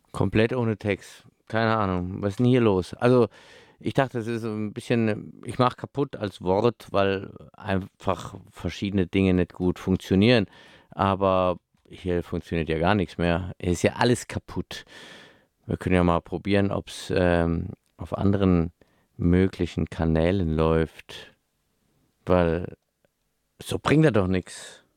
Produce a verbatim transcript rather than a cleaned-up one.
Komplett ohne Text. Keine Ahnung. Was ist denn hier los? Also, ich dachte, das ist so ein bisschen, ich mache kaputt als Wort, weil einfach verschiedene Dinge nicht gut funktionieren. Aber hier funktioniert ja gar nichts mehr. Hier ist ja alles kaputt. Wir können ja mal probieren, ob es ähm, auf anderen möglichen Kanälen läuft, weil so bringt er doch nichts.